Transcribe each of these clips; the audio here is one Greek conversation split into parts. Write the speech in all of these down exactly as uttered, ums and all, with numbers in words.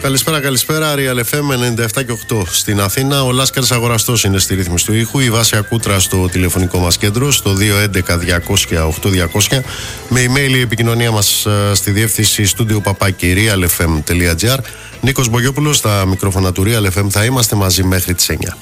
Καλησπέρα, καλησπέρα. Real εφ εμ ενενήντα επτά και οκτώ στην Αθήνα. Ο Λάσκαρης Αγοραστός είναι στη ρύθμιση του ήχου. Η Βάσια Κούτρα στο τηλεφωνικό μας κέντρο, στο δύο έντεκα διακόσια οκτώ διακόσια. Με email η επικοινωνία μας στη διεύθυνση στούντιο παπάκι real f m τελεία g r. Νίκος Μπογιόπουλος στα μικρόφωνα του Real εφ εμ. Θα είμαστε μαζί μέχρι τις εννιά.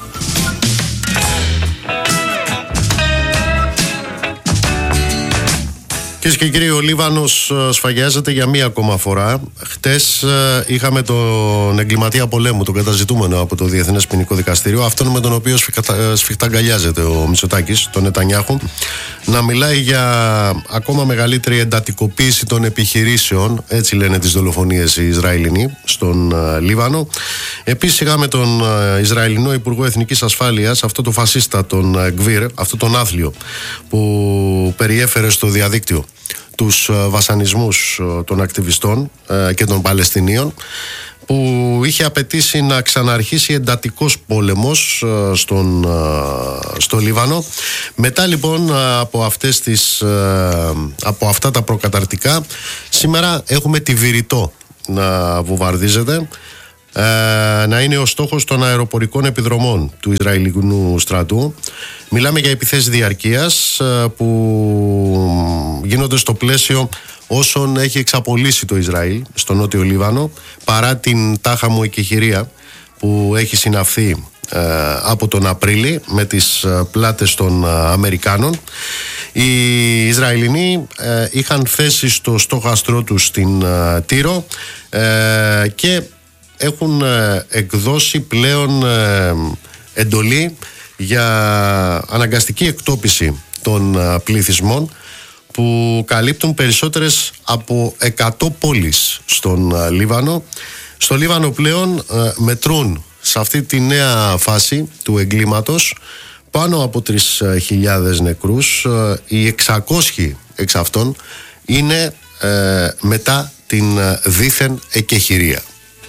Κυρίες και κύριοι, ο Λίβανος σφαγιάζεται για μία ακόμα φορά. Χτες είχαμε τον εγκληματία πολέμου, τον καταζητούμενο από το Διεθνές Ποινικό Δικαστήριο, αυτόν με τον οποίο σφιχταγκαλιάζεται ο Μητσοτάκης, τον Νετανιάχου, να μιλάει για ακόμα μεγαλύτερη εντατικοποίηση των επιχειρήσεων, έτσι λένε τις δολοφονίες οι Ισραηλινοί στον Λίβανο. Επίσης είχαμε τον Ισραηλινό Υπουργό Εθνικής Ασφάλειας, αυτό το φασίστα, τον Γκβίρ, αυτό τον άθλιο που περιέφερε στο διαδίκτυο τους βασανισμούς των ακτιβιστών και των Παλαιστινίων, που είχε απαιτήσει να ξαναρχίσει εντατικός πόλεμος στον, στο Λίβανο. Μετά λοιπόν από, αυτές τις, από αυτά τα προκαταρτικά, σήμερα έχουμε τη Βηρητό να βομβαρδίζεται, να είναι ο στόχος των αεροπορικών επιδρομών του Ισραηλινού στρατού. Μιλάμε για επιθέσεις διαρκείας που γίνονται στο πλαίσιο όσων έχει εξαπολύσει το Ισραήλ στο Νότιο Λίβανο, παρά την τάχα μου εκεχηρία που έχει συναυθεί ε, από τον Απρίλη με τις ε, πλάτες των ε, Αμερικάνων. Οι Ισραηλινοί ε, είχαν θέσει στο στόχαστρό τους στην ε, Τύρο ε, και έχουν ε, εκδώσει πλέον ε, εντολή για αναγκαστική εκτόπιση των ε, πληθυσμών, που καλύπτουν περισσότερες από εκατό πόλεις στον ε, Λίβανο. Στο Λίβανο πλέον ε, μετρούν σε αυτή τη νέα φάση του εγκλήματος πάνω από τρεις χιλιάδες νεκρούς. Ε, οι εξακόσιοι εξ αυτών είναι ε, μετά την ε, δίθεν εκεχηρία.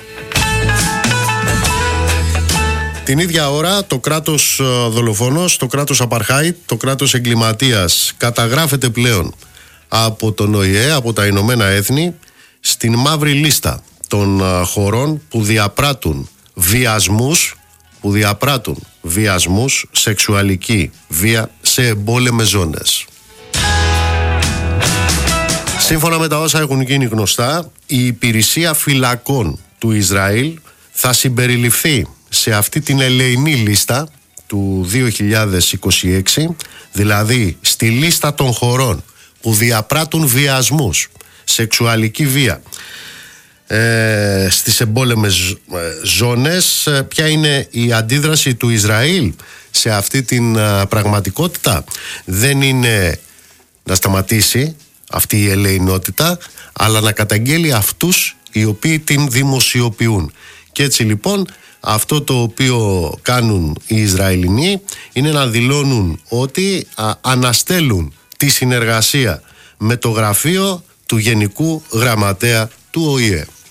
Την ίδια ώρα το κράτος δολοφόνος, το κράτος απαρχάιτ, το κράτος εγκληματίας καταγράφεται πλέον από τον Ο Η Ε, από τα Ηνωμένα Έθνη, στην μαύρη λίστα των χωρών που διαπράττουν βιασμούς, που διαπράττουν βιασμούς, σεξουαλική βία σε εμπόλεμες ζώνες. Σύμφωνα με τα όσα έχουν γίνει γνωστά, η υπηρεσία φυλακών του Ισραήλ θα συμπεριληφθεί σε αυτή την ελεηνή λίστα του δύο χιλιάδες είκοσι έξι, δηλαδή στη λίστα των χωρών που διαπράττουν βιασμούς, σεξουαλική βία ε, στις εμπόλεμες ζώνες. Ποια είναι η αντίδραση του Ισραήλ σε αυτή την α, πραγματικότητα? Δεν είναι να σταματήσει αυτή η ελεηνότητα, αλλά να καταγγέλει αυτούς οι οποίοι την δημοσιοποιούν. Και έτσι λοιπόν αυτό το οποίο κάνουν οι Ισραηλινοί είναι να δηλώνουν ότι α, αναστέλουν τη συνεργασία με το γραφείο του Γενικού Γραμματέα του Ο Η Ε.